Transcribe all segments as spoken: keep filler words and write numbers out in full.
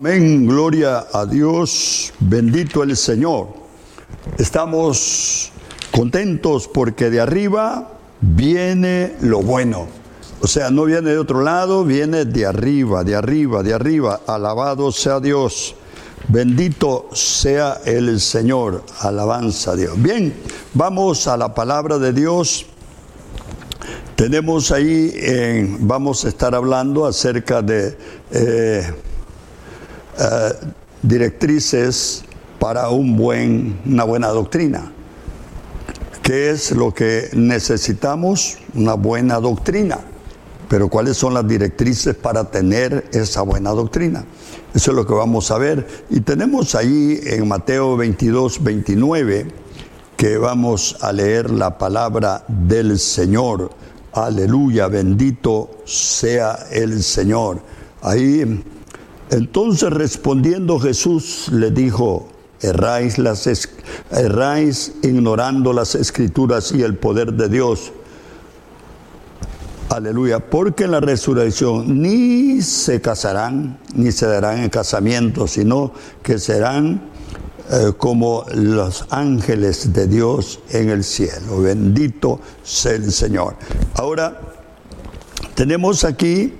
Amén, gloria a Dios, bendito el Señor. Estamos contentos porque de arriba viene lo bueno. O sea, no viene de otro lado, viene de arriba, de arriba, de arriba. Alabado sea Dios, bendito sea el Señor, alabanza a Dios. Bien, vamos a la palabra de Dios. Tenemos ahí, eh, vamos a estar hablando acerca de eh, eh, directrices para un buen, una buena doctrina. ¿Qué es lo que necesitamos? Una buena doctrina. Pero ¿cuáles son las directrices para tener esa buena doctrina? Eso es lo que vamos a ver. Y tenemos ahí en Mateo veintidós, veintinueve, que vamos a leer la palabra del Señor. Aleluya, bendito sea el Señor. Ahí, entonces respondiendo Jesús le dijo: erráis, las es, erráis ignorando las Escrituras y el poder de Dios. Aleluya, porque en la resurrección ni se casarán, ni se darán en casamiento, sino que serán eh, como los ángeles de Dios en el cielo. Bendito sea el Señor. Ahora, tenemos aquí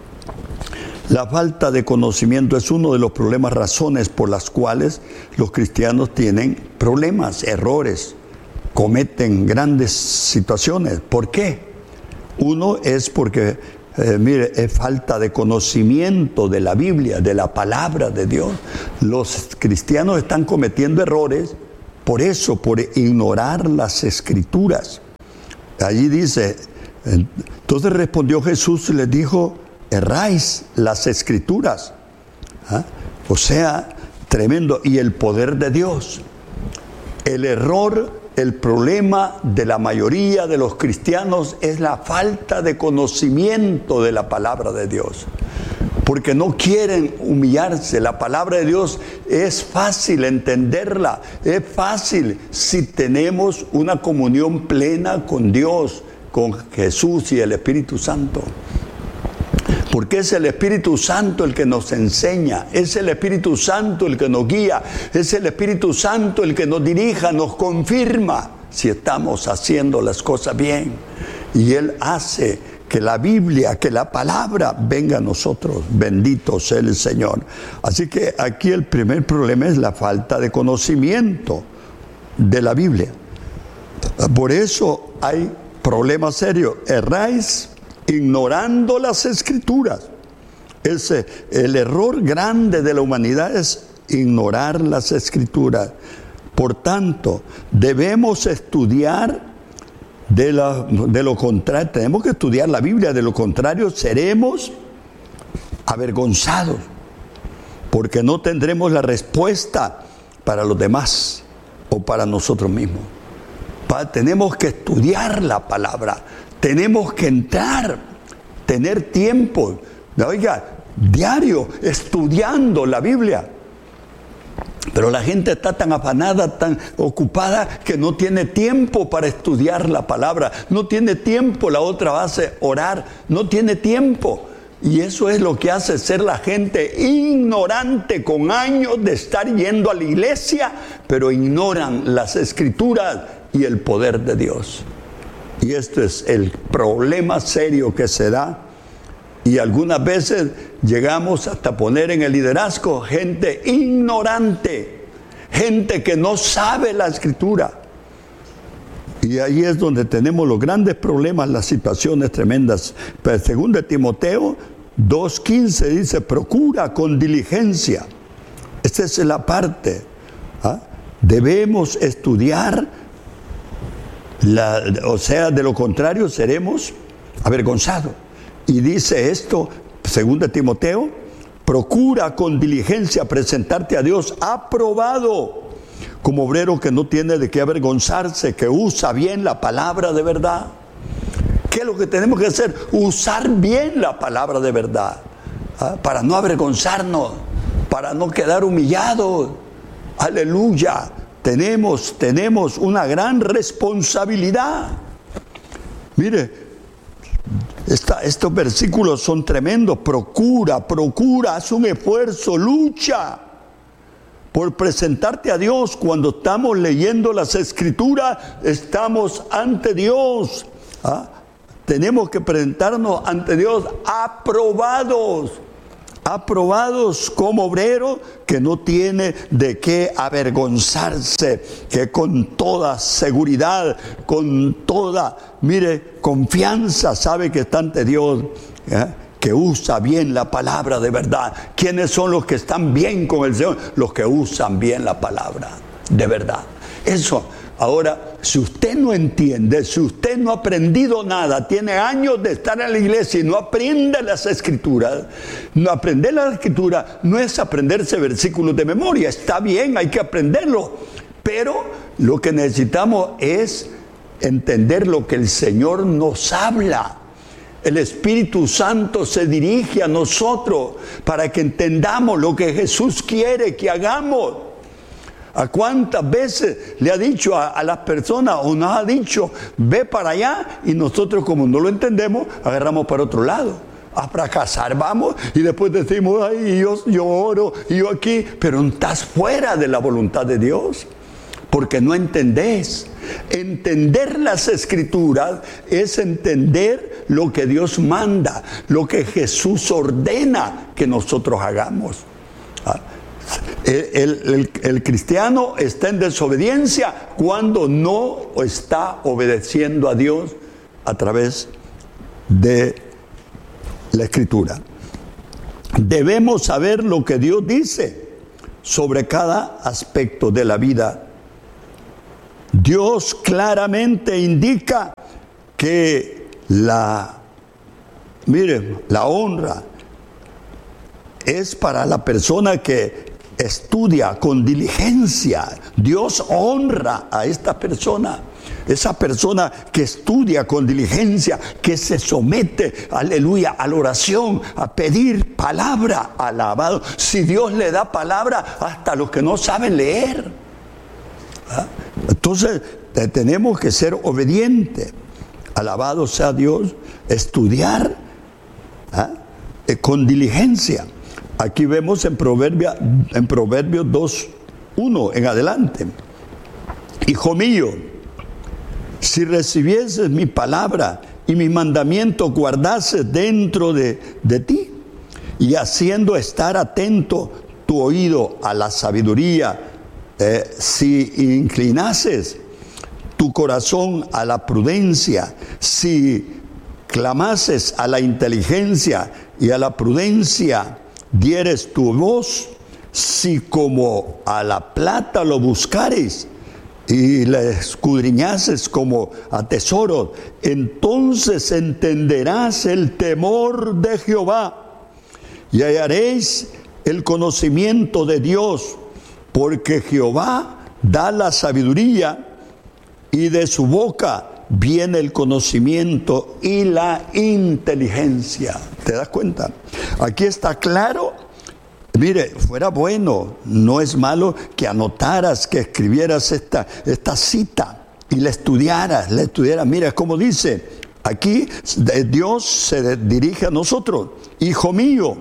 la falta de conocimiento. Es uno de los problemas, razones por las cuales los cristianos tienen problemas, errores, cometen grandes situaciones. ¿Por qué? Uno es porque, eh, mire, es falta de conocimiento de la Biblia, de la palabra de Dios. Los cristianos están cometiendo errores por eso, por ignorar las Escrituras. Allí dice, entonces respondió Jesús y les dijo: erráis las Escrituras. ¿Ah? O sea, tremendo. Y el poder de Dios. El error, el problema de la mayoría de los cristianos es la falta de conocimiento de la palabra de Dios. Porque no quieren humillarse. La palabra de Dios es fácil entenderla. Es fácil si tenemos una comunión plena con Dios, con Jesús y el Espíritu Santo. Porque es el Espíritu Santo el que nos enseña, es el Espíritu Santo el que nos guía, es el Espíritu Santo el que nos dirija, nos confirma si estamos haciendo las cosas bien. Y Él hace que la Biblia, que la palabra venga a nosotros. Bendito sea el Señor. Así que aquí el primer problema es la falta de conocimiento de la Biblia. Por eso hay problemas serios. Erráis ignorando las Escrituras. Ese, el error grande de la humanidad es ignorar las Escrituras. Por tanto, debemos estudiar de, la, de lo contrario, tenemos que estudiar la Biblia, de lo contrario seremos avergonzados, porque no tendremos la respuesta para los demás o para nosotros mismos. Pa, tenemos que estudiar la palabra. Tenemos que entrar, tener tiempo, oiga, diario, estudiando la Biblia. Pero la gente está tan afanada, tan ocupada, que no tiene tiempo para estudiar la palabra. No tiene tiempo, la otra base, orar. No tiene tiempo. Y eso es lo que hace ser la gente ignorante, con años de estar yendo a la iglesia, pero ignoran las Escrituras y el poder de Dios. Y este es el problema serio que se da. Y algunas veces llegamos hasta poner en el liderazgo gente ignorante, gente que no sabe la Escritura. Y ahí es donde tenemos los grandes problemas, las situaciones tremendas. Pero según de Timoteo dos quince dice: procura con diligencia. Esta es la parte. ¿Ah? Debemos estudiar. La, o sea, de lo contrario seremos avergonzados. Y dice esto, según de Timoteo: procura con diligencia presentarte a Dios aprobado, como obrero que no tiene de qué avergonzarse, que usa bien la palabra de verdad. ¿Qué es lo que tenemos que hacer? Usar bien la palabra de verdad, ¿ah? Para no avergonzarnos, para no quedar humillados. Aleluya. Tenemos, tenemos una gran responsabilidad. Mire, Esta, estos versículos son tremendos. Procura, procura, haz un esfuerzo, lucha por presentarte a Dios. Cuando estamos leyendo las Escrituras, estamos ante Dios. ¿Ah? Tenemos que presentarnos ante Dios aprobados. Aprobados como obrero que no tiene de qué avergonzarse, que con toda seguridad, con toda, mire, confianza sabe que está ante Dios, ¿eh? Que usa bien la palabra de verdad. ¿Quiénes son los que están bien con el Señor? Los que usan bien la palabra de verdad. Eso. Ahora, si usted no entiende, si usted no ha aprendido nada, tiene años de estar en la iglesia y no aprende las Escrituras, no aprender las Escrituras no es aprenderse versículos de memoria. Está bien, hay que aprenderlo, pero lo que necesitamos es entender lo que el Señor nos habla. El Espíritu Santo se dirige a nosotros para que entendamos lo que Jesús quiere que hagamos. ¿A cuántas veces le ha dicho a, a las personas o nos ha dicho, ve para allá? Y nosotros, como no lo entendemos, agarramos para otro lado. A fracasar vamos y después decimos, ay, yo, yo oro, y yo aquí. Pero estás fuera de la voluntad de Dios, porque no entendés. Entender las Escrituras es entender lo que Dios manda, lo que Jesús ordena que nosotros hagamos. ¿Ah? El, el, el cristiano está en desobediencia cuando no está obedeciendo a Dios a través de la Escritura. Debemos saber lo que Dios dice sobre cada aspecto de la vida. Dios claramente indica que la, mire, la honra es para la persona que estudia con diligencia. Dios honra a esta persona. Esa persona que estudia con diligencia, que se somete, aleluya, a la oración, a pedir palabra, alabado. Si Dios le da palabra hasta a los que no saben leer. ¿Ah? Entonces, tenemos que ser obedientes. Alabado sea Dios. Estudiar, ¿ah? eh, con diligencia. Aquí vemos en Proverbios, en Proverbios dos, uno en adelante. Hijo mío, si recibieses mi palabra y mi mandamiento guardases dentro de, de ti, y haciendo estar atento tu oído a la sabiduría, eh, si inclinases tu corazón a la prudencia, si clamases a la inteligencia y a la prudencia, dieres tu voz, si como a la plata lo buscares y la escudriñases como a tesoro, entonces entenderás el temor de Jehová y hallaréis el conocimiento de Dios, porque Jehová da la sabiduría y de su boca viene el conocimiento y la inteligencia. ¿Te das cuenta? Aquí está claro. Mire, fuera bueno, no es malo que anotaras, que escribieras esta, esta cita y la estudiaras, la estudiaras. Mira, como dice, aquí Dios se dirige a nosotros. Hijo mío,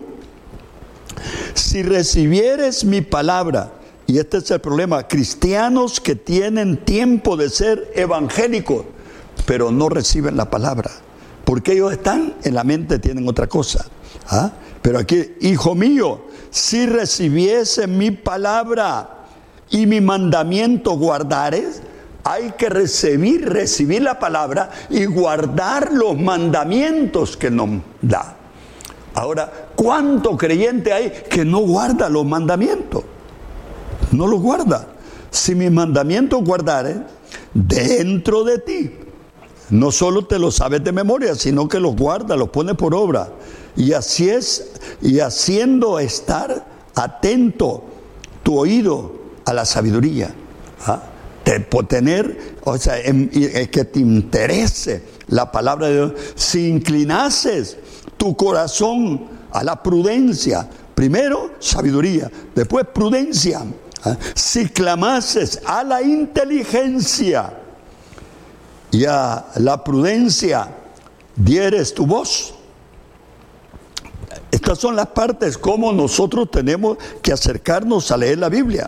si recibieres mi palabra, y este es el problema, cristianos que tienen tiempo de ser evangélicos, pero no reciben la palabra, porque ellos están en la mente, tienen otra cosa. ¿Ah? Pero aquí, hijo mío, si recibiese mi palabra y mi mandamiento guardares, hay que recibir, recibir la palabra y guardar los mandamientos que nos da. Ahora, ¿cuánto creyente hay que no guarda los mandamientos? No los guarda. Si mis mandamientos guardares dentro de ti, no solo te los sabes de memoria, sino que los guarda, los pone por obra. Y así es, y haciendo estar atento tu oído a la sabiduría. ¿Ah? Te, por tener, o sea, en, en, que te interese la palabra de Dios. Si inclinases tu corazón a la prudencia, primero sabiduría, después prudencia. ¿Ah? Si clamases a la inteligencia y a la prudencia, dieres tu voz. Estas son las partes como nosotros tenemos que acercarnos a leer la Biblia.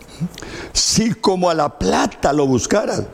Si como a la plata lo buscaras.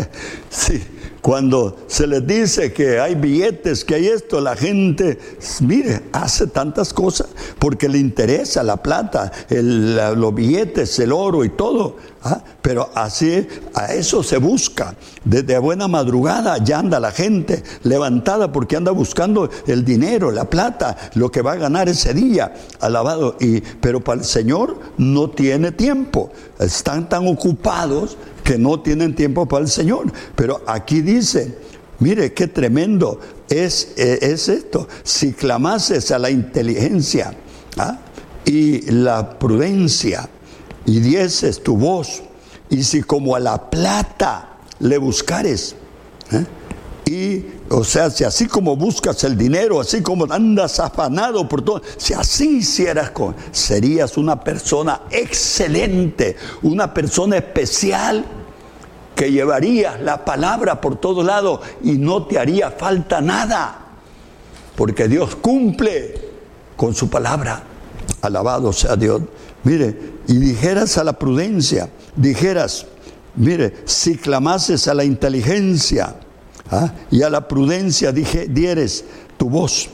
Sí, cuando se les dice que hay billetes, que hay esto, la gente, mire, hace tantas cosas porque le interesa la plata, el, la, los billetes, el oro y todo. ¿Ah? Pero así, a eso se busca. Desde buena madrugada ya anda la gente levantada porque anda buscando el dinero, la plata, lo que va a ganar ese día. Alabado. Y, pero para el Señor no tiene tiempo. Están tan ocupados que no tienen tiempo para el Señor. Pero aquí dice, mire qué tremendo es, es esto. Si clamases a la inteligencia, ¿ah?, y la prudencia, y dieses tu voz, y si como a la plata le buscares, ¿eh? Y, o sea, si así como buscas el dinero, así como andas afanado por todo, si así hicieras, con, serías una persona excelente, una persona especial, que llevarías la palabra por todo lado y no te haría falta nada, porque Dios cumple con su palabra. Alabado sea Dios. Mire, y dijeras a la prudencia, dijeras, mire, si clamases a la inteligencia, ¿ah?, y a la prudencia dije, dieres tu voz,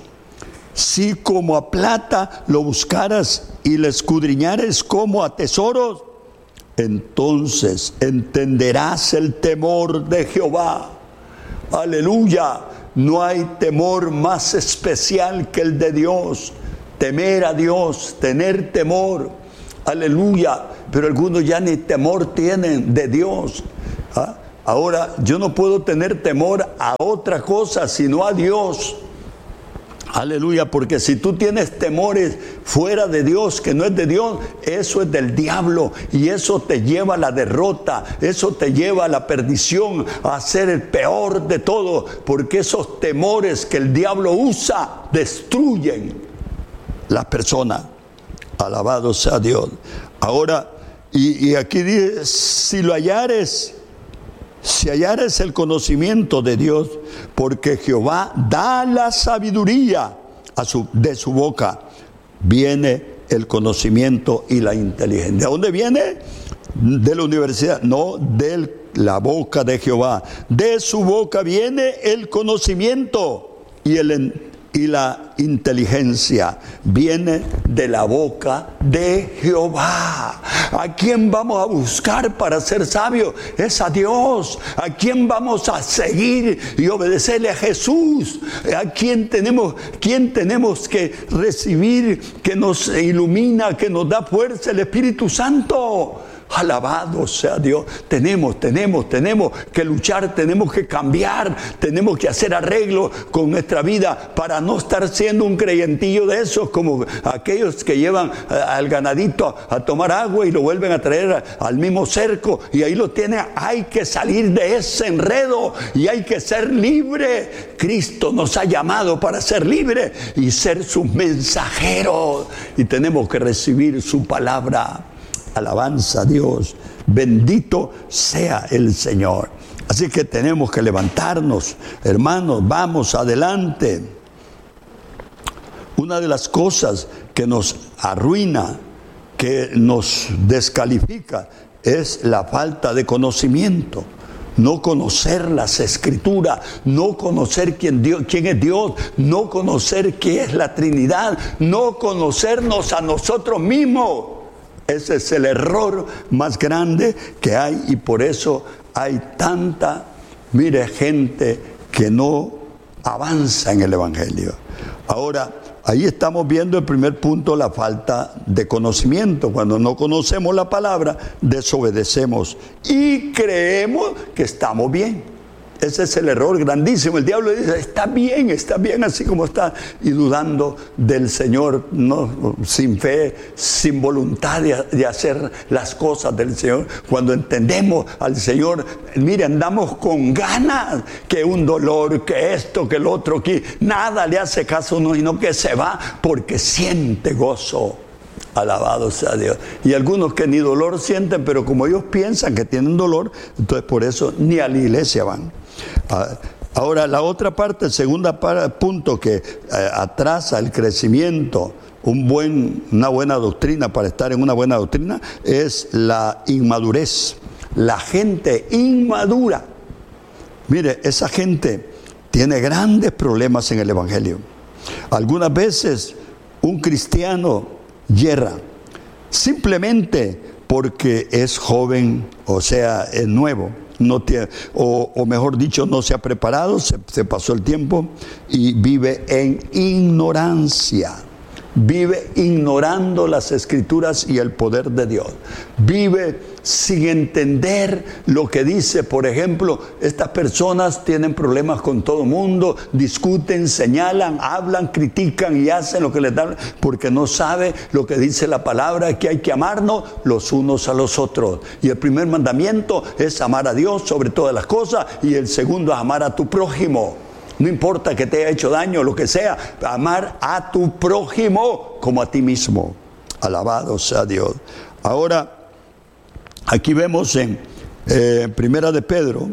si como a plata lo buscaras y le escudriñares como a tesoros, entonces entenderás el temor de Jehová. Aleluya. No hay temor más especial que el de Dios. Temer a Dios, tener temor. Aleluya. Pero algunos ya ni temor tienen de Dios. ¿Ah? Ahora, yo no puedo tener temor a otra cosa sino a Dios. Aleluya, porque si tú tienes temores fuera de Dios, que no es de Dios, eso es del diablo y eso te lleva a la derrota, eso te lleva a la perdición, a ser el peor de todo, porque esos temores que el diablo usa destruyen las personas. Alabado sea Dios. Ahora, y, y aquí dice, si lo hallares, si hallares el conocimiento de Dios, porque Jehová da la sabiduría a su, de su boca, viene el conocimiento y la inteligencia. ¿De dónde viene? De la universidad, no, de la boca de Jehová. De su boca viene el conocimiento y el y la inteligencia viene de la boca de Jehová. ¿A quién vamos a buscar para ser sabios? Es a Dios. ¿A quién vamos a seguir y obedecerle? A Jesús. ¿A quién tenemos, quién tenemos que recibir, que nos ilumina, que nos da fuerza? El Espíritu Santo. Alabado sea Dios. Tenemos, tenemos, tenemos que luchar, tenemos que cambiar, tenemos que hacer arreglos con nuestra vida para no estar siendo un creyentillo de esos como aquellos que llevan al ganadito a tomar agua y lo vuelven a traer al mismo cerco y ahí lo tiene. Hay que salir de ese enredo y hay que ser libre. Cristo nos ha llamado para ser libres y ser sus mensajeros y tenemos que recibir su palabra. Alabanza a Dios, bendito sea el Señor. Así que tenemos que levantarnos, hermanos, vamos adelante. Una de las cosas que nos arruina, que nos descalifica, es la falta de conocimiento. No conocer las Escrituras, no conocer quién, Dios, quién es Dios, no conocer qué es la Trinidad, no conocernos a nosotros mismos. Ese es el error más grande que hay y por eso hay tanta, mire, gente que no avanza en el Evangelio. Ahora, ahí estamos viendo el primer punto, la falta de conocimiento. Cuando no conocemos la palabra, desobedecemos y creemos que estamos bien. Ese es el error grandísimo. El diablo dice, está bien, está bien así como está. Y dudando del Señor, no, sin fe, sin voluntad de, de hacer las cosas del Señor. Cuando entendemos al Señor, mire, andamos con ganas, que un dolor, que esto, que el otro, que nada le hace caso a uno, sino que se va porque siente gozo. Alabado sea Dios. Y algunos que ni dolor sienten, pero como ellos piensan que tienen dolor, entonces por eso ni a la iglesia van. Ah, Ahora, la otra parte, el segundo punto que eh, atrasa el crecimiento, un buen, una buena doctrina para estar en una buena doctrina, es la inmadurez. La gente inmadura. Mire, esa gente tiene grandes problemas en el Evangelio. Algunas veces un cristiano yerra simplemente porque es joven, o sea, es nuevo. No tiene, o, o mejor dicho, no se ha preparado, se, se pasó el tiempo y vive en ignorancia. Vive ignorando las Escrituras y el poder de Dios. Vive sin entender lo que dice. Por ejemplo, estas personas tienen problemas con todo el mundo, discuten, señalan, hablan, critican y hacen lo que les dan, porque no sabe lo que dice la palabra, que hay que amarnos los unos a los otros. Y el primer mandamiento es amar a Dios sobre todas las cosas, y el segundo es amar a tu prójimo. No importa que te haya hecho daño, lo que sea, amar a tu prójimo como a ti mismo. Alabado sea Dios. Ahora, aquí vemos en eh, Primera de Pedro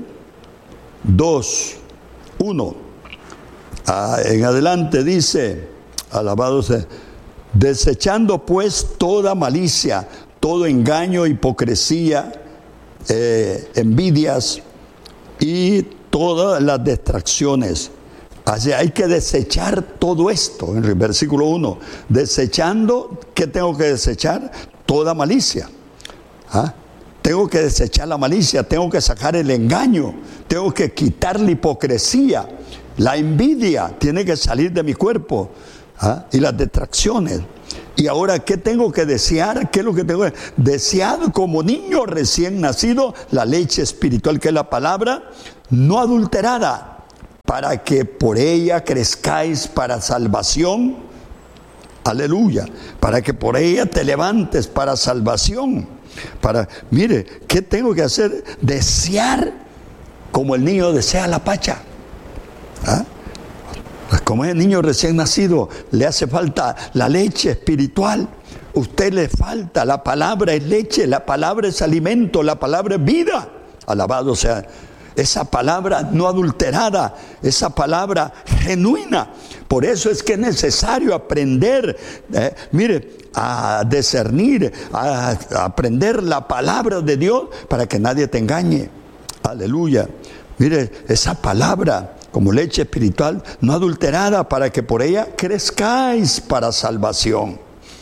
dos, uno. Ah, en adelante dice, alabado sea, desechando pues toda malicia, todo engaño, hipocresía, eh, envidias y todas las distracciones. Así hay que desechar todo esto. En el versículo uno, desechando, ¿qué tengo que desechar? Toda malicia. ¿Ah? Tengo que desechar la malicia, tengo que sacar el engaño, tengo que quitar la hipocresía, la envidia tiene que salir de mi cuerpo. ¿Ah? Y las distracciones. Y ahora, ¿qué tengo que desear? ¿Qué es lo que tengo que desear? Como niño recién nacido, la leche espiritual, que es la palabra no adulterada, para que por ella crezcáis para salvación. Aleluya. Para que por ella te levantes para salvación. Para, mire, ¿qué tengo que hacer? Desear como el niño desea la pacha. ¿Ah? Como es el niño recién nacido, le hace falta la leche espiritual. Usted le falta, la palabra es leche, la palabra es alimento, la palabra es vida. Alabado sea esa palabra no adulterada, esa palabra genuina. Por eso es que es necesario aprender, eh, mire, a discernir, a, a aprender la palabra de Dios para que nadie te engañe. Aleluya. Mire, esa palabra como leche espiritual no adulterada, para que por ella crezcáis para salvación.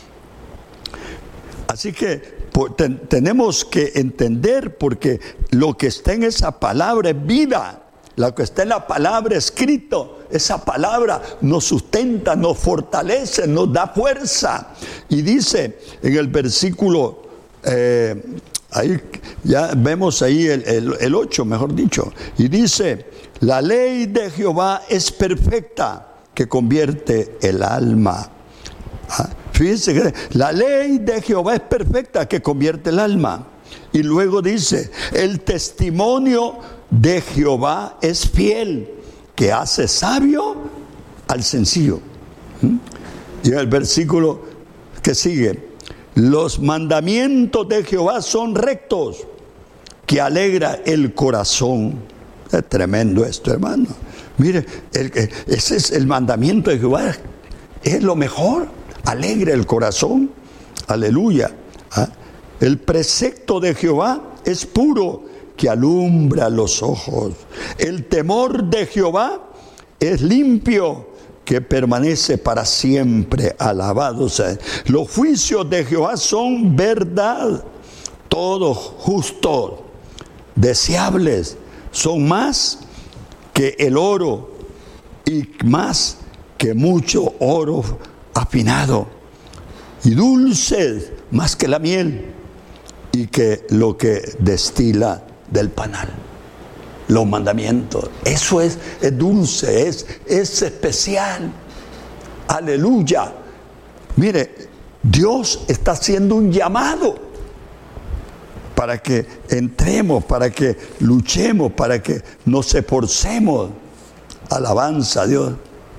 Así que por, ten, tenemos que entender, porque lo que está en esa palabra es vida. Lo que está en la palabra escrito, esa palabra nos sustenta, nos fortalece, nos da fuerza. Y dice en el versículo, eh, ahí ya vemos ahí el, el, el ocho, mejor dicho, y dice: la ley de Jehová es perfecta, que convierte el alma. ¿Ah? Fíjense que la ley de Jehová es perfecta, que convierte el alma. Y luego dice: el testimonio de Jehová es fiel, que hace sabio al sencillo. ¿Mm? Y en el versículo que sigue: los mandamientos de Jehová son rectos, que alegra el corazón. Es tremendo esto, hermano. Mire, el, ese es el mandamiento de Jehová. Es lo mejor. Alegra el corazón. Aleluya. ¿Ah? El precepto de Jehová es puro, que alumbra los ojos. El temor de Jehová es limpio, que permanece para siempre. Alabado sea. Los juicios de Jehová son verdad, todos justos, deseables. Son más que el oro y más que mucho oro afinado, y dulces más que la miel y que lo que destila del panal. Los mandamientos, eso es, es dulce, es, es especial. Aleluya. Mire, Dios está haciendo un llamado para que entremos, para que luchemos, para que nos esforcemos. Alabanza a Dios.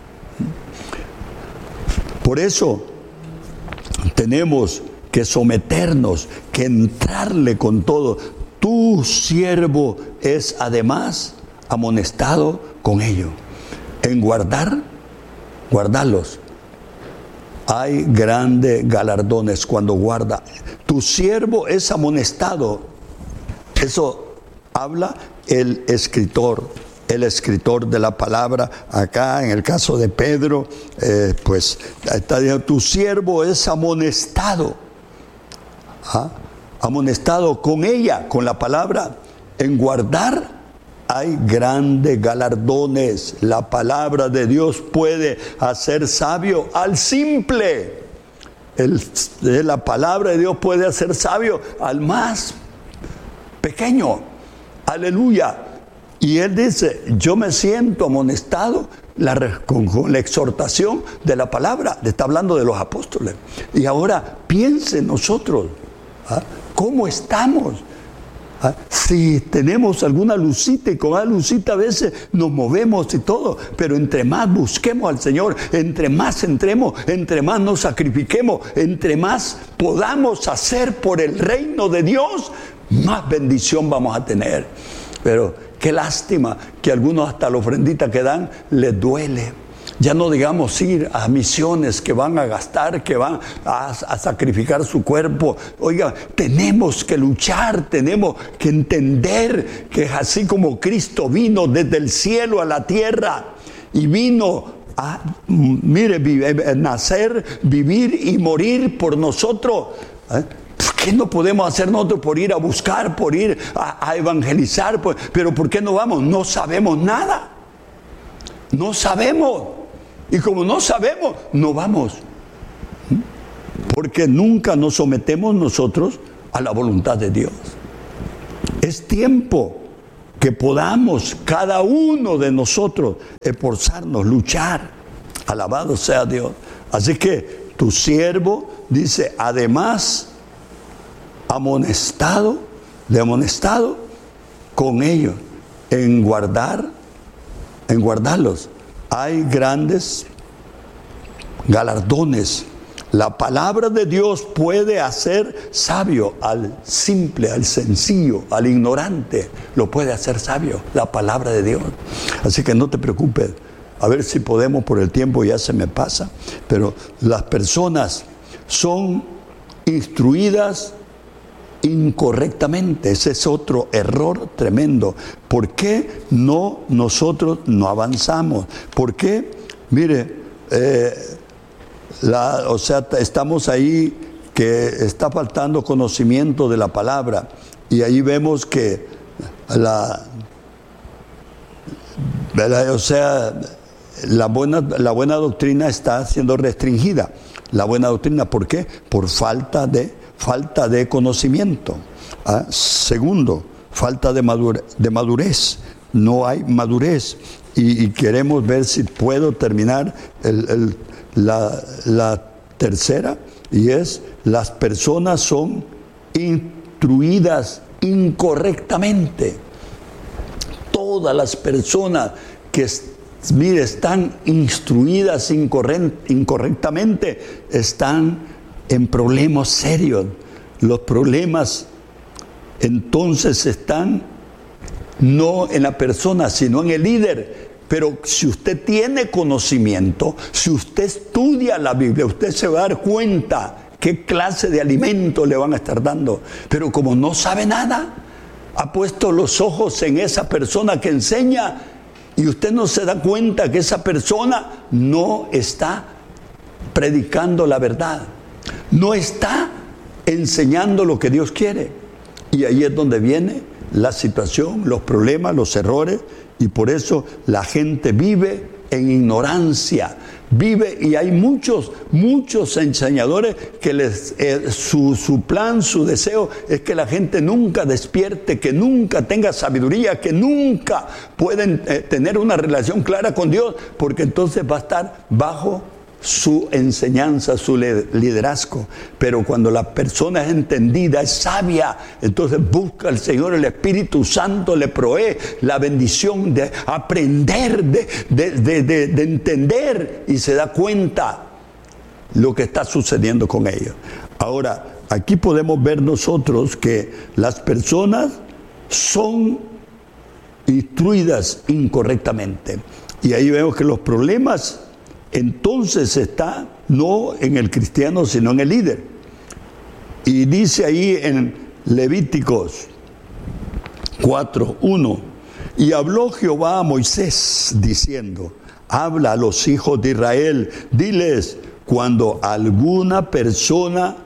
Por eso tenemos que someternos, que entrarle con todo. Tu siervo es además amonestado con ello. En guardar, guardarlos. Hay grandes galardones cuando guarda. Tu siervo es amonestado. Eso habla el escritor, el escritor de la palabra. Acá en el caso de Pedro, eh, pues está diciendo, tu siervo es amonestado. ¿Ah? Amonestado con ella, con la palabra. En guardar hay grandes galardones. La palabra de Dios puede hacer sabio al simple. El, la palabra de Dios puede hacer sabio al más pequeño. Aleluya. Y él dice, yo me siento amonestado la, con, con la exhortación de la palabra. Le está hablando de los apóstoles. Y ahora piense nosotros, ¿ah? ¿Cómo estamos? ¿Ah? Si tenemos alguna lucita, y con la lucita a veces nos movemos y todo, pero entre más busquemos al Señor, entre más entremos, entre más nos sacrifiquemos, entre más podamos hacer por el reino de Dios, más bendición vamos a tener. Pero qué lástima que algunos hasta la ofrendita que dan les duele. Ya no digamos ir a misiones que van a gastar, que van a, a sacrificar su cuerpo. Oiga, tenemos que luchar, tenemos que entender que así como Cristo vino desde el cielo a la tierra y vino a, mire, nacer, vivir y morir por nosotros, ¿eh? ¿Qué no podemos hacer nosotros por ir a buscar, por ir a, a evangelizar? Por, pero ¿por qué no vamos? No sabemos nada. No sabemos. Y como no sabemos, no vamos. Porque nunca nos sometemos nosotros a la voluntad de Dios. Es tiempo que podamos cada uno de nosotros esforzarnos, luchar. Alabado sea Dios. Así que tu siervo dice, además, amonestado, de amonestado con ellos, en guardar, en guardarlos. Hay grandes galardones. La palabra de Dios puede hacer sabio al simple, al sencillo, al ignorante. Lo puede hacer sabio, la palabra de Dios. Así que no te preocupes. A ver si podemos, por el tiempo ya se me pasa. Pero las personas son instruidas incorrectamente. Ese es otro error tremendo. ¿Por qué no nosotros no avanzamos? ¿Por qué? Mire, eh, la, o sea, estamos ahí que está faltando conocimiento de la palabra y ahí vemos que la, la o sea, la buena, la buena doctrina está siendo restringida. La buena doctrina, ¿por qué? Por falta de Falta de conocimiento. ¿Ah? Segundo, falta de madurez, de madurez. No hay madurez. Y, y queremos ver si puedo terminar el, el, la, la tercera, y es, las personas son instruidas incorrectamente. Todas las personas que, mire, están instruidas incorrectamente, están en problemas serios. Los problemas entonces están no en la persona, sino en el líder. Pero si usted tiene conocimiento, si usted estudia la Biblia, usted se va a dar cuenta qué clase de alimento le van a estar dando. Pero como no sabe nada, ha puesto los ojos en esa persona que enseña y usted no se da cuenta que esa persona no está predicando la verdad. No está enseñando lo que Dios quiere. Y ahí es donde viene la situación, los problemas, los errores. Y por eso la gente vive en ignorancia. Vive, y hay muchos, muchos enseñadores que les, eh, su, su plan, su deseo es que la gente nunca despierte, que nunca tenga sabiduría, que nunca pueden eh, tener una relación clara con Dios, porque entonces va a estar bajo su enseñanza, su liderazgo. Pero cuando la persona es entendida, es sabia, entonces busca al Señor, el Espíritu Santo le provee la bendición de aprender, de, de, de, de, de entender, y se da cuenta lo que está sucediendo con ellos. Ahora, aquí podemos ver nosotros que las personas son instruidas incorrectamente. Y ahí vemos que los problemas entonces están no en el cristiano, sino en el líder. Y dice ahí en Levíticos cuatro, uno, y habló Jehová a Moisés diciendo, habla a los hijos de Israel, diles, cuando alguna persona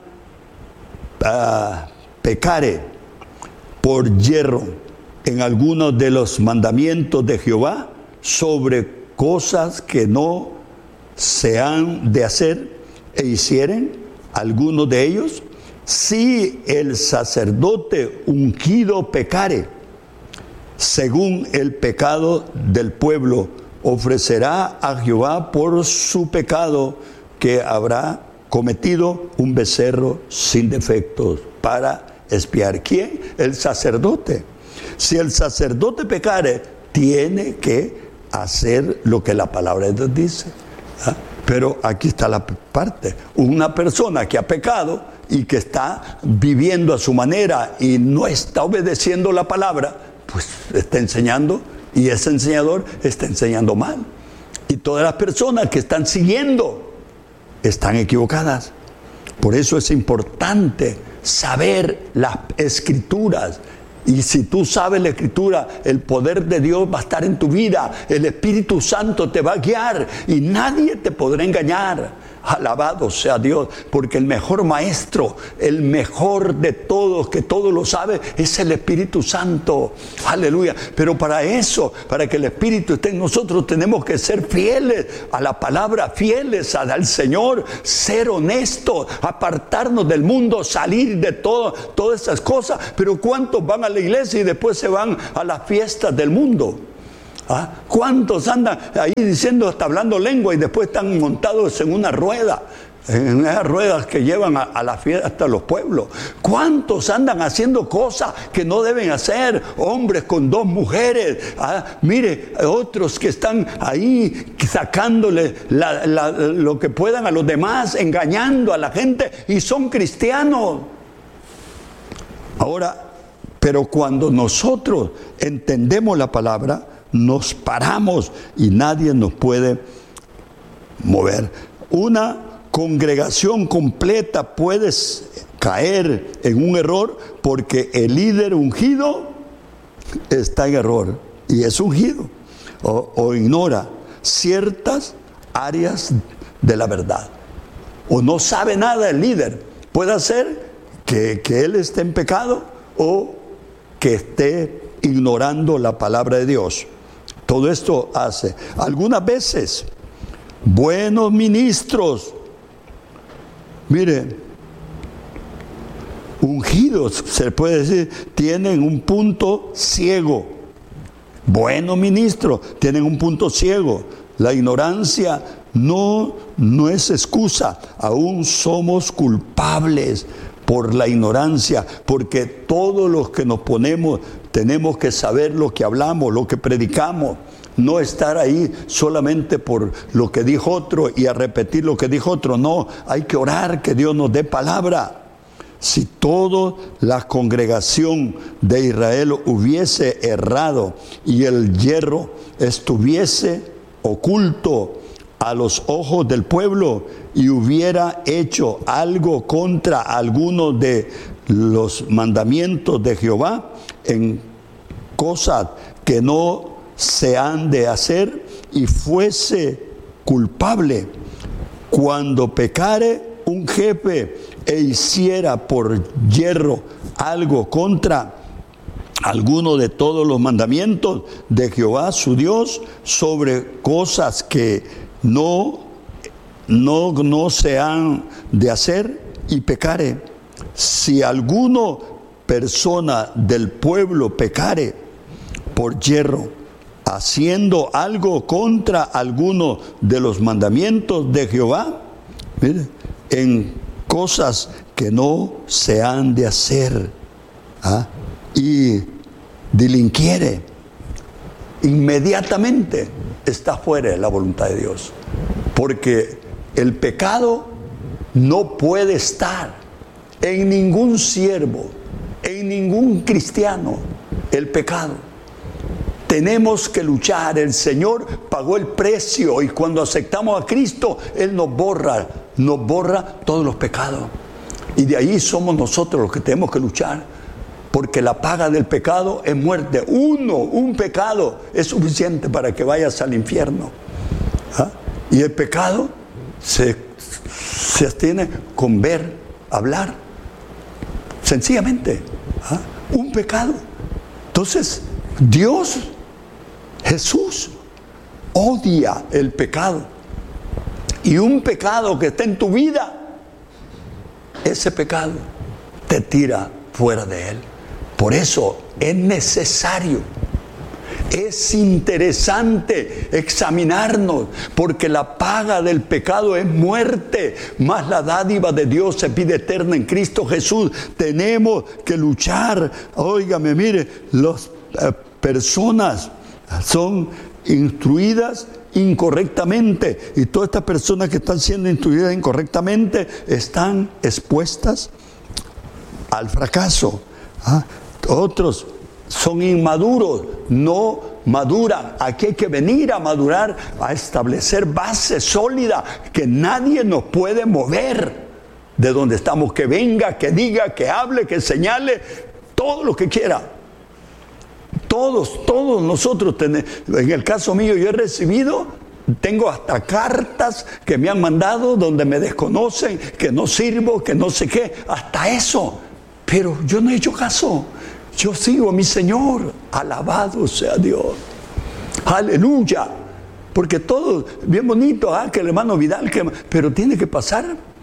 uh, pecare por yerro en alguno de los mandamientos de Jehová sobre cosas que no se han de hacer e hicieren alguno de ellos, si el sacerdote ungido pecare según el pecado del pueblo, ofrecerá a Jehová por su pecado que habrá cometido un becerro sin defectos para expiar. ¿Quién? El sacerdote. Si el sacerdote pecare, tiene que hacer lo que la palabra de Dios dice. ¿Ah? Pero aquí está la parte. Una persona que ha pecado y que está viviendo a su manera y no está obedeciendo la palabra, pues está enseñando, y ese enseñador está enseñando mal. Y todas las personas que están siguiendo están equivocadas. Por eso es importante saber las escrituras. Y si tú sabes la escritura, el poder de Dios va a estar en tu vida. El Espíritu Santo te va a guiar y nadie te podrá engañar. Alabado sea Dios, porque el mejor maestro, el mejor de todos, que todo lo sabe, es el Espíritu Santo. Aleluya. Pero para eso, para que el Espíritu esté en nosotros, tenemos que ser fieles a la palabra, fieles al Señor, ser honestos, apartarnos del mundo, salir de todo, todas esas cosas. Pero ¿cuántos van a la iglesia y después se van a las fiestas del mundo? ¿Ah? ¿Cuántos andan ahí diciendo, hasta hablando lengua, y después están montados en una rueda, en esas ruedas que llevan a, a la fiesta hasta los pueblos? ¿Cuántos andan haciendo cosas que no deben hacer? Hombres con dos mujeres. ¿Ah? Mire, otros que están ahí sacándole la, la, lo que puedan a los demás, engañando a la gente, y son cristianos. Ahora, pero cuando nosotros entendemos la palabra, nos paramos y nadie nos puede mover. Una congregación completa puede caer en un error porque el líder ungido está en error y es ungido o, o ignora ciertas áreas de la verdad o no sabe nada el líder. Puede ser que, que él esté en pecado o que esté ignorando la palabra de Dios. Todo esto hace. Algunas veces, buenos ministros, mire, ungidos, se puede decir, tienen un punto ciego. Buenos ministros tienen un punto ciego. La ignorancia no, no es excusa. Aún somos culpables por la ignorancia, porque todos los que nos ponemos tenemos que saber lo que hablamos, lo que predicamos, no estar ahí solamente por lo que dijo otro y a repetir lo que dijo otro. No, hay que orar que Dios nos dé palabra. Si toda la congregación de Israel hubiese errado y el yerro estuviese oculto a los ojos del pueblo y hubiera hecho algo contra alguno de los mandamientos de Jehová en cosas que no se han de hacer y fuese culpable, cuando pecare un jefe e hiciera por yerro algo contra alguno de todos los mandamientos de Jehová su Dios sobre cosas que no, no, no se han de hacer y pecare, si alguno persona del pueblo pecare por yerro, haciendo algo contra alguno de los mandamientos de Jehová, mire, en cosas que no se han de hacer, ¿ah? y delinquiere, inmediatamente está fuera de la voluntad de Dios, porque el pecado no puede estar en ningún siervo, en ningún cristiano, el pecado. Tenemos que luchar. El Señor pagó el precio y cuando aceptamos a Cristo, Él nos borra, nos borra todos los pecados. Y de ahí somos nosotros los que tenemos que luchar. Porque la paga del pecado es muerte. Uno, un pecado es suficiente para que vayas al infierno. ¿Ah? Y el pecado se, se abstiene con ver, hablar. Sencillamente. ¿Ah? Un pecado. Entonces, Dios, Jesús, odia el pecado. Y un pecado que está en tu vida, ese pecado te tira fuera de Él. Por eso es necesario, es interesante examinarnos, porque la paga del pecado es muerte, más la dádiva de Dios es vida eterna en Cristo Jesús. Tenemos que luchar. Óigame, mire, las eh, personas son instruidas incorrectamente, y todas estas personas que están siendo instruidas incorrectamente están expuestas al fracaso. ¿Ah? Otros son inmaduros, no maduran. Aquí hay que venir a madurar, a establecer base sólida que nadie nos puede mover de donde estamos. Que venga, que diga, que hable, que señale, todo lo que quiera. Todos, todos nosotros tenemos. En el caso mío, yo he recibido, tengo hasta cartas que me han mandado donde me desconocen, que no sirvo, que no sé qué, hasta eso. Pero yo no he hecho caso. Yo sigo a mi Señor. Alabado sea Dios. Aleluya. Porque todo, bien bonito, ah, que el hermano Vidal, que, pero tiene que pasar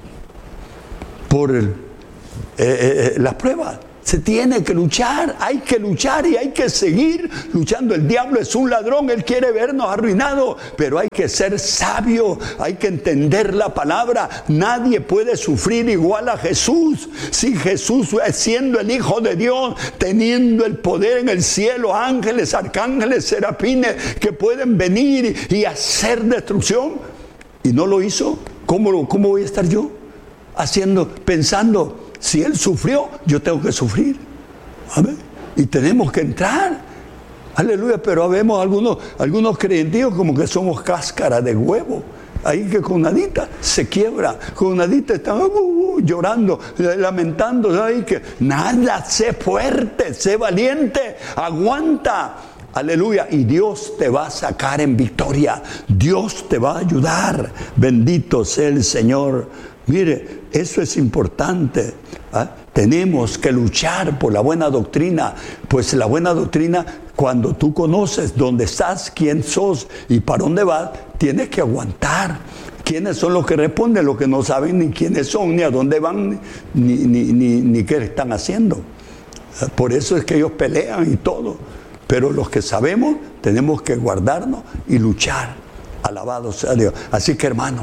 por el, eh, eh, las pruebas. Se tiene que luchar, hay que luchar y hay que seguir luchando. El diablo es un ladrón, él quiere vernos arruinados, pero hay que ser sabio, hay que entender la palabra. Nadie puede sufrir igual a Jesús. Si Jesús, siendo el Hijo de Dios, teniendo el poder en el cielo, ángeles, arcángeles, serafines, que pueden venir y hacer destrucción, y no lo hizo, ¿cómo, cómo voy a estar yo haciendo, pensando? Si Él sufrió, yo tengo que sufrir. Amén. Y tenemos que entrar. Aleluya. Pero vemos algunos, algunos creyentes como que somos cáscara de huevo. Ahí que con nadita se quiebra. Con nadita están uh, uh, llorando, lamentando. Ahí que nada, sé fuerte, sé valiente, aguanta. Aleluya. Y Dios te va a sacar en victoria. Dios te va a ayudar. Bendito sea el Señor. Mire, eso es importante. ¿Ah? Tenemos que luchar por la buena doctrina. Pues la buena doctrina, cuando tú conoces dónde estás, quién sos y para dónde vas, tienes que aguantar. ¿Quiénes son los que responden? Los que no saben ni quiénes son, ni a dónde van, ni, ni, ni, ni qué están haciendo. Por eso es que ellos pelean y todo. Pero los que sabemos, tenemos que guardarnos y luchar. Alabado sea Dios. Así que, hermano,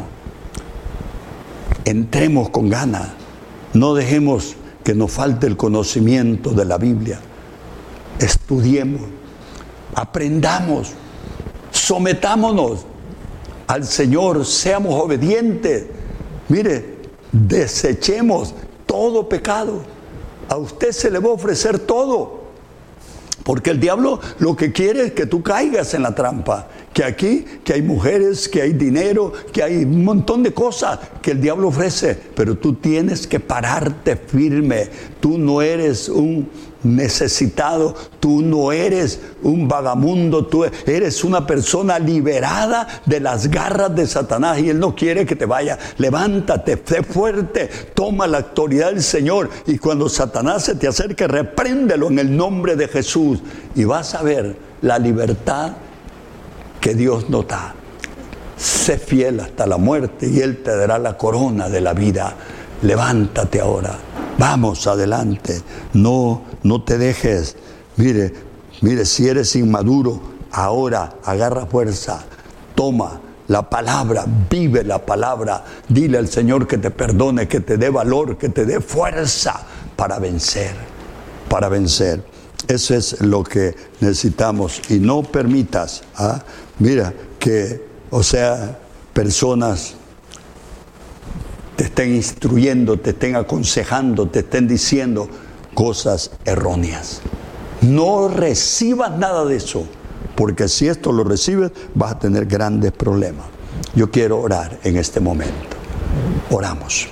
entremos con ganas. No dejemos que nos falte el conocimiento de la Biblia. Estudiemos, aprendamos, sometámonos al Señor, seamos obedientes. Mire, desechemos todo pecado. A usted se le va a ofrecer todo. Porque el diablo lo que quiere es que tú caigas en la trampa. Que aquí, que hay mujeres, que hay dinero, que hay un montón de cosas que el diablo ofrece. Pero tú tienes que pararte firme. Tú no eres un necesitado, tú no eres un vagamundo, tú eres una persona liberada de las garras de Satanás y él no quiere que te vaya. Levántate, sé fuerte, toma la autoridad del Señor y cuando Satanás se te acerque, repréndelo en el nombre de Jesús y vas a ver la libertad que Dios nos da. Sé fiel hasta la muerte y Él te dará la corona de la vida. Levántate ahora. Vamos adelante. No, no te dejes. Mire, mire, si eres inmaduro, ahora agarra fuerza. Toma la palabra, vive la palabra. Dile al Señor que te perdone, que te dé valor, que te dé fuerza para vencer. Para vencer. Eso es lo que necesitamos. Y no permitas, ¿ah? Mira, que, o sea, personas te estén instruyendo, te estén aconsejando, te estén diciendo cosas erróneas. No recibas nada de eso, porque si esto lo recibes, vas a tener grandes problemas. Yo quiero orar en este momento. Oramos.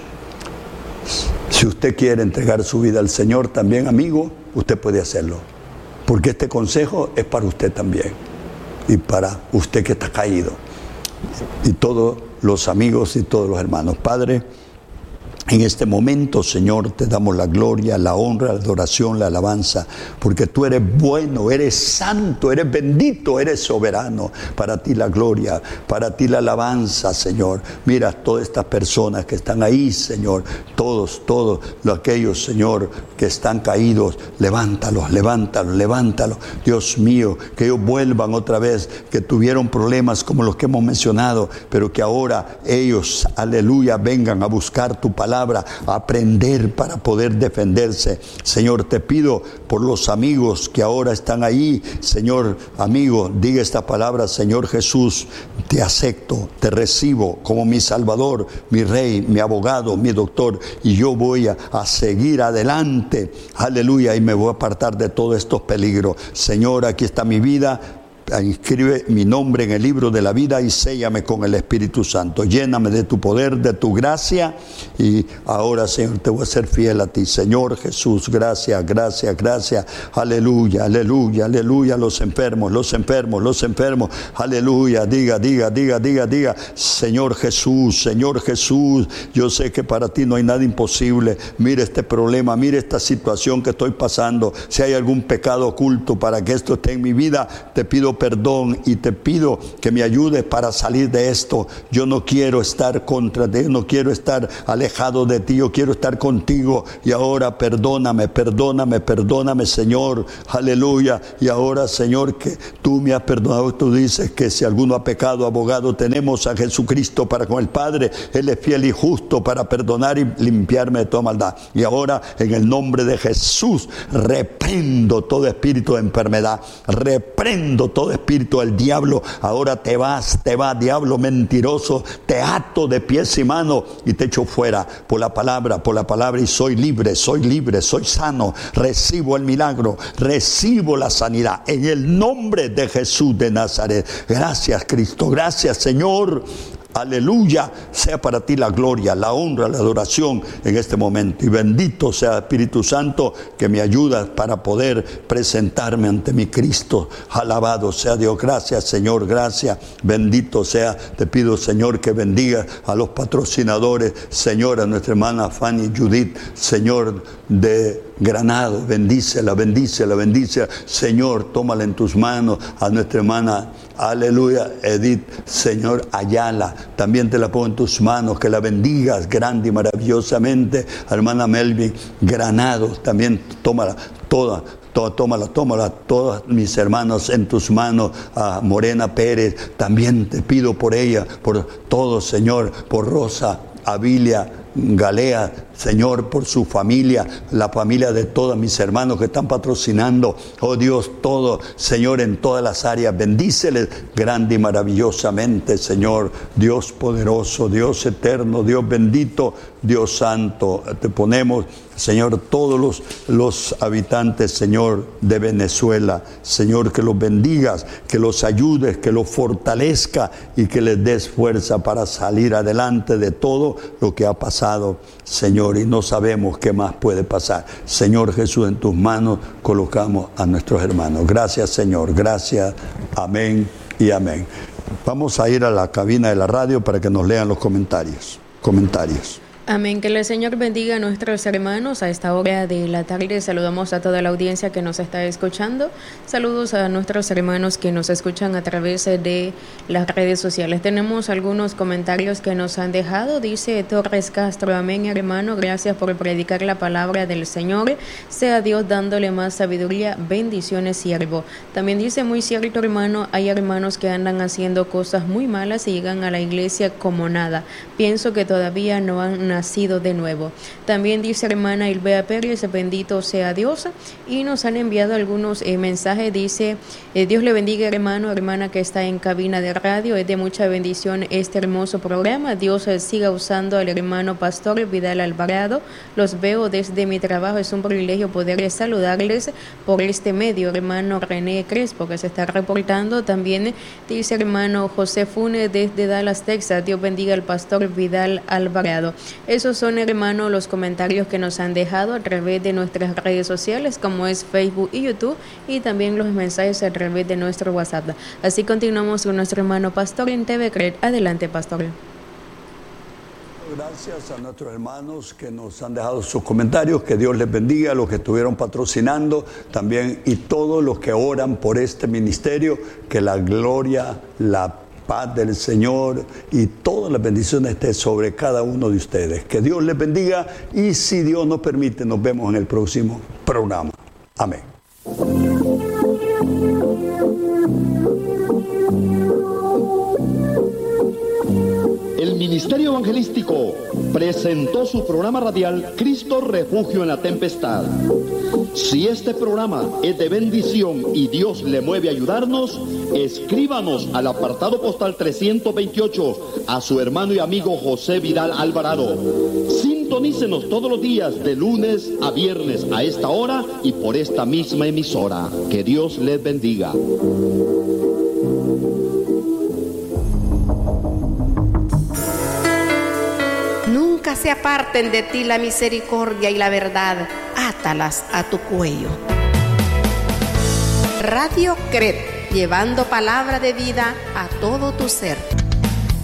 Si usted quiere entregar su vida al Señor también, amigo, usted puede hacerlo. Porque este consejo es para usted también. Y para usted que está caído. Y todos los amigos y todos los hermanos. Padre, en este momento, Señor, te damos la gloria, la honra, la adoración, la alabanza, porque tú eres bueno, eres santo, eres bendito, eres soberano. Para ti la gloria, para ti la alabanza, Señor. Mira todas estas personas que están ahí, Señor, todos, todos aquellos, Señor, que están caídos, levántalos, levántalos, levántalos. Dios mío, que ellos vuelvan otra vez, que tuvieron problemas como los que hemos mencionado, pero que ahora ellos, aleluya, vengan a buscar tu palabra, a aprender para poder defenderse. Señor, te pido por los amigos que ahora están ahí. Señor, amigo, diga esta palabra: Señor Jesús, te acepto, te recibo como mi Salvador, mi Rey, mi abogado, mi doctor, y yo voy a, a seguir adelante, aleluya, y me voy a apartar de todos estos peligros. Señor, aquí está mi vida. Inscribe mi nombre en el libro de la vida y séllame con el Espíritu Santo. Lléname de tu poder, de tu gracia. Y ahora, Señor, te voy a ser fiel a ti. Señor Jesús, gracias, gracias, gracias. Aleluya, aleluya, aleluya. Los enfermos, los enfermos, los enfermos. Aleluya, diga, diga, diga, diga, diga. Señor Jesús, Señor Jesús, yo sé que para ti no hay nada imposible. Mire este problema, mire esta situación que estoy pasando. Si hay algún pecado oculto para que esto esté en mi vida, te pido perdón y te pido que me ayudes para salir de esto. Yo no quiero estar contra ti, no quiero estar alejado de ti, yo quiero estar contigo. Y ahora perdóname, perdóname, perdóname, Señor, aleluya. Y ahora, Señor, que tú me has perdonado. Tú dices que si alguno ha pecado, abogado tenemos a Jesucristo para con el Padre. Él es fiel y justo para perdonar y limpiarme de toda maldad. Y ahora, en el nombre de Jesús, reprendo todo espíritu de enfermedad, reprendo todo espíritu del diablo. Ahora te vas, te vas, diablo mentiroso, te ato de pies y manos y te echo fuera por la palabra, por la palabra, y soy libre, soy libre, soy sano, recibo el milagro, recibo la sanidad en el nombre de Jesús de Nazaret. Gracias, Cristo, gracias, Señor. Aleluya, sea para ti la gloria, la honra, la adoración en este momento. Y bendito sea Espíritu Santo que me ayuda para poder presentarme ante mi Cristo. Alabado sea Dios. Gracias, Señor, gracias. Bendito sea. Te pido, Señor, que bendiga a los patrocinadores. Señor, a nuestra hermana Fanny Judith, Señor, de Granado, bendícela, bendícela, bendícela. Señor, tómala en tus manos. A nuestra hermana, aleluya, Edith, Señor, Ayala, también te la pongo en tus manos, que la bendigas grande y maravillosamente. Hermana Melvin, Granado, también tómala, toda, toda, tómala, tómala, todos mis hermanos en tus manos. A Morena Pérez, también te pido por ella, por todos, Señor, por Rosa, Avilia, Galea, Señor, por su familia, la familia de todos mis hermanos que están patrocinando, oh Dios, todo, Señor, en todas las áreas, bendíceles grande y maravillosamente, Señor, Dios poderoso, Dios eterno, Dios bendito, Dios santo. Te ponemos, Señor, todos los, los habitantes, Señor, de Venezuela, Señor, que los bendigas, que los ayudes, que los fortalezca y que les des fuerza para salir adelante de todo lo que ha pasado, Señor, y no sabemos qué más puede pasar. Señor Jesús, en tus manos colocamos a nuestros hermanos. Gracias, Señor, gracias, amén y amén. Vamos a ir a la cabina de la radio para que nos lean los comentarios. Comentarios. Amén. Que el Señor bendiga a nuestros hermanos a esta hora de la tarde. Saludamos a toda la audiencia que nos está escuchando. Saludos a nuestros hermanos que nos escuchan a través de las redes sociales. Tenemos algunos comentarios que nos han dejado. Dice Torres Castro: amén, hermano. Gracias por predicar la palabra del Señor. Sea Dios dándole más sabiduría. Bendiciones, siervo. También dice: muy cierto, hermano. Hay hermanos que andan haciendo cosas muy malas y llegan a la iglesia como nada. Pienso que todavía no han nacido nacido de nuevo. También dice hermana Ilbea Pérez, bendito sea Dios, y nos han enviado algunos eh, mensajes. Dice, eh, Dios le bendiga hermano, hermana que está en cabina de radio, es de mucha bendición este hermoso programa. Dios eh, siga usando al hermano pastor Vidal Alvarado, los veo desde mi trabajo, es un privilegio poder saludarles por este medio. Hermano René Crespo que se está reportando, también dice hermano José Funes desde Dallas, Texas, Dios bendiga al pastor Vidal Alvarado. Esos son hermano los comentarios que nos han dejado a través de nuestras redes sociales como es Facebook y YouTube, y también los mensajes a través de nuestro WhatsApp. Así continuamos con nuestro hermano pastor en T V Cred. Adelante, pastor. Gracias a nuestros hermanos que nos han dejado sus comentarios, que Dios les bendiga, a los que estuvieron patrocinando también y todos los que oran por este ministerio, que la gloria, la paz del Señor y todas las bendiciones estén sobre cada uno de ustedes. Que Dios les bendiga y si Dios nos permite, nos vemos en el próximo programa. Amén. El Ministerio Evangelístico presentó su programa radial Cristo Refugio en la Tempestad. Si este programa es de bendición y Dios le mueve a ayudarnos, escríbanos al apartado postal trescientos veintiocho a su hermano y amigo José Vidal Alvarado. Sintonícenos todos los días de lunes a viernes a esta hora y por esta misma emisora. Que Dios les bendiga. Nunca se aparten de ti la misericordia y la verdad, átalas a tu cuello. Radio Cred, llevando palabra de vida a todo tu ser.